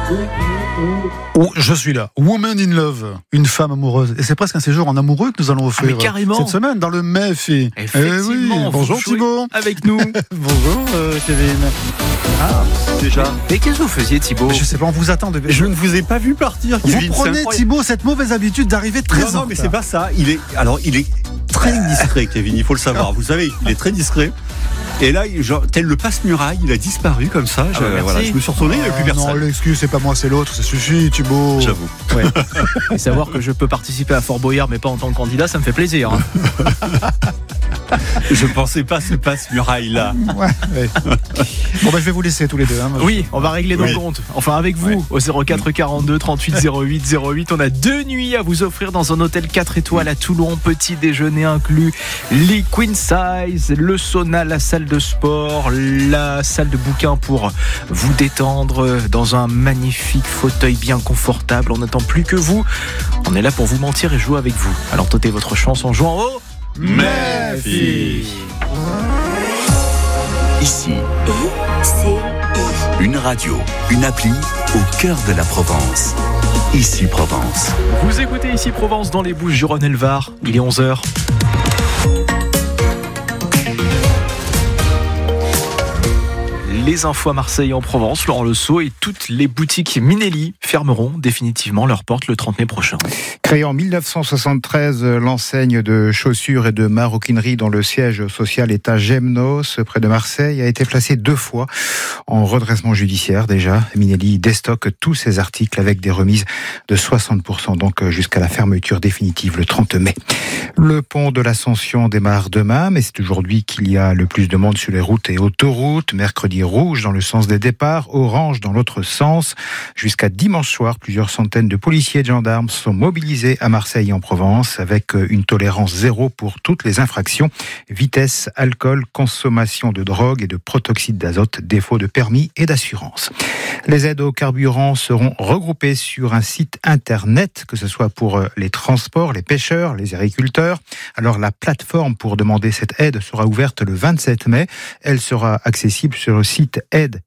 Oh, je suis là. Woman in Love, une femme amoureuse. Et c'est presque un séjour en amoureux que nous allons offrir cette semaine dans le MEFI. Effectivement. Oui. Bonjour Thibaut. Avec nous. Bonjour Kevin. Déjà. Mais qu'est-ce que vous faisiez, Thibaut? Je sais pas, on vous attend. Je ne vous ai pas vu partir, Kevin. Vous prenez, Thibaut, cette mauvaise habitude d'arriver très en retard. Non, mais c'est pas ça. Il est très discret, Kevin, il faut le savoir. Vous savez, il est très discret. Et là, tel le passe-muraille, il a disparu comme ça. Je me suis retourné, il n'y avait plus personne. Non, l'excuse, c'est pas moi, c'est l'autre. Ça suffit, Thibaut. J'avoue. Ouais. Et savoir que je peux participer à Fort Boyard, mais pas en tant que candidat, ça me fait plaisir. Je pensais pas ce passe-muraille-là. Ouais. Bon, je vais vous laisser tous les deux. Oui, on va régler nos comptes. Enfin, avec vous, au 04 42 38 08 08. On a 2 nuits à vous offrir dans un hôtel 4 étoiles à Toulon. Petit déjeuner inclus, lit queen size, le sauna, la salle de sport, la salle de bouquin pour vous détendre dans un magnifique fauteuil bien confortable. On n'attend plus que vous. On est là pour vous mentir et jouer avec vous. Alors tentez votre chance en jouant au MEFI. Ici, une radio, une appli au cœur de la Provence. Ici Provence. Vous écoutez Ici Provence dans les Bouches-du-Rhône et le Var. Il est 11h. Les infos à Marseille et en Provence, Laurent Le Sceau, et toutes les boutiques Minelli fermeront définitivement leurs portes le 30 mai prochain. Créée en 1973, l'enseigne de chaussures et de maroquinerie dont le siège social est à Gemnos, près de Marseille, a été placée 2 fois en redressement judiciaire déjà. Minelli déstocke tous ses articles avec des remises de 60%, donc jusqu'à la fermeture définitive le 30 mai. Le pont de l'Ascension démarre demain, mais c'est aujourd'hui qu'il y a le plus de monde sur les routes et autoroutes. Mercredi rouge dans le sens des départs, orange dans l'autre sens. Jusqu'à dimanche soir, plusieurs centaines de policiers et de gendarmes sont mobilisés à Marseille et en Provence avec une tolérance zéro pour toutes les infractions. Vitesse, alcool, consommation de drogue et de protoxyde d'azote, défaut de permis et d'assurance. Les aides au carburant seront regroupées sur un site internet, que ce soit pour les transports, les pêcheurs, les agriculteurs. Alors la plateforme pour demander cette aide sera ouverte le 27 mai. Elle sera accessible sur le site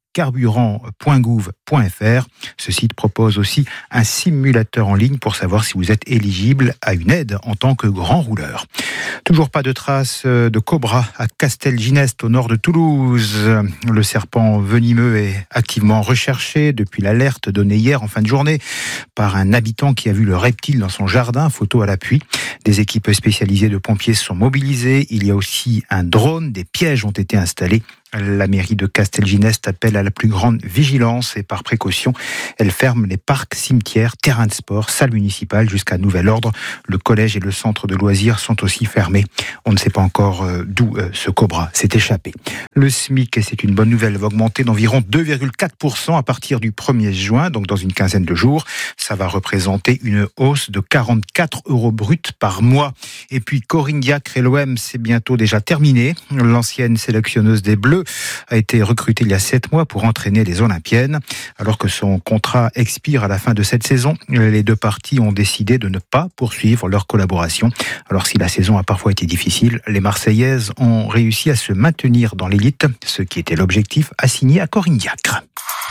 aidecarburant.gouv.fr. Ce site propose aussi un simulateur en ligne pour savoir si vous êtes éligible à une aide en tant que grand rouleur. Toujours pas de traces de cobra à Castelginest au nord de Toulouse. Le serpent venimeux est activement recherché depuis l'alerte donnée hier en fin de journée par un habitant qui a vu le reptile dans son jardin, photo à l'appui. Des équipes spécialisées de pompiers sont mobilisées. Il y a aussi un drone, des pièges ont été installés. La mairie de Castelginest appelle à la plus grande vigilance et par précaution, elle ferme les parcs, cimetières, terrains de sport, salles municipales jusqu'à nouvel ordre. Le collège et le centre de loisirs sont aussi fermés. On ne sait pas encore d'où ce cobra s'est échappé. Le SMIC, et c'est une bonne nouvelle, va augmenter d'environ 2,4% à partir du 1er juin, donc dans une quinzaine de jours. Ça va représenter une hausse de 44 € bruts par mois. Et puis Corinne Diacre et l'OM, c'est bientôt déjà terminé. L'ancienne sélectionneuse des Bleus a été recrutée il y a 7 mois pour entraîner les Olympiennes. Alors que son contrat expire à la fin de cette saison, les 2 parties ont décidé de ne pas poursuivre leur collaboration. Alors si la saison a parfois été difficile, les Marseillaises ont réussi à se maintenir dans l'élite, ce qui était l'objectif assigné à Corinne Diacre.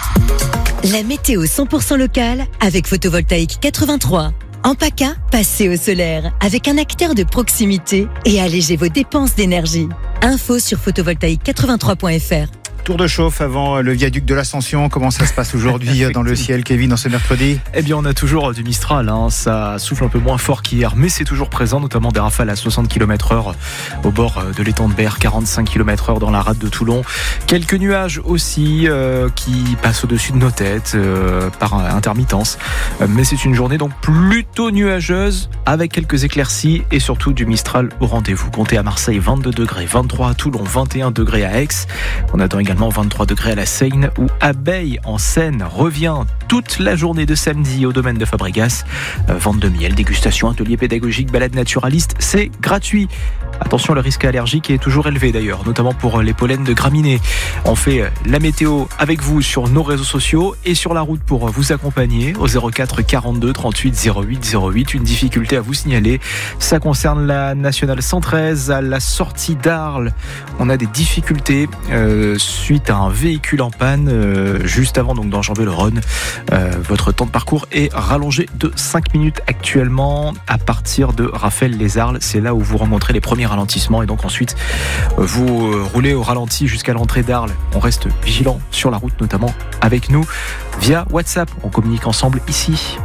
La météo 100% locale avec Photovoltaïque 83. En PACA, passez au solaire avec un acteur de proximité et allégez vos dépenses d'énergie. Info sur photovoltaïque83.fr. Tour de chauffe avant le viaduc de l'Ascension. Comment ça se passe aujourd'hui dans le ciel, Kevin, dans ce mercredi ? Eh bien, on a toujours du Mistral. Ça souffle un peu moins fort qu'hier, mais c'est toujours présent, notamment des rafales à 60 km/h au bord de l'étang de Berre, 45 km/h dans la rade de Toulon. Quelques nuages aussi qui passent au-dessus de nos têtes par intermittence. Mais c'est une journée donc plutôt nuageuse avec quelques éclaircies et surtout du Mistral au rendez-vous. Comptez à Marseille 22 degrés, 23 à Toulon, 21 degrés à Aix. On attend également 23 degrés à la Seine où Abeille en Seine revient toute la journée de samedi au domaine de Fabregas. Vente de miel, dégustation, atelier pédagogique, balade naturaliste, c'est gratuit. Attention, le risque allergique est toujours élevé d'ailleurs, notamment pour les pollens de graminées. On fait la météo avec vous sur nos réseaux sociaux et sur la route pour vous accompagner au 04 42 38 08 08. Une difficulté à vous signaler, ça concerne la nationale 113 à la sortie d'Arles. On a des difficultés suite à un véhicule en panne juste avant donc d'enjamber le Rhône. Votre temps de parcours est rallongé de 5 minutes actuellement à partir de Raphaël-les-Arles. C'est là où vous rencontrez les premiers ralentissements et donc ensuite vous roulez au ralenti jusqu'à l'entrée d'Arles. On reste vigilant sur la route, notamment avec nous via WhatsApp. On communique ensemble ici.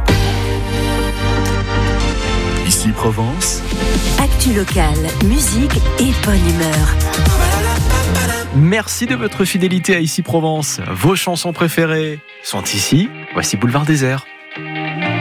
Ici Provence. Actu locale, musique et bonne humeur. Merci de votre fidélité à Ici Provence. Vos chansons préférées sont ici. Voici Boulevard Désert.